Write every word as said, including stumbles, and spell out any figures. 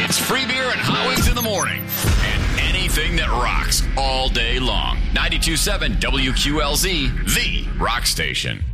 It's free beer and hot wings in the morning. And anything that rocks all day long. ninety-two point seven W Q L Z, the rock station.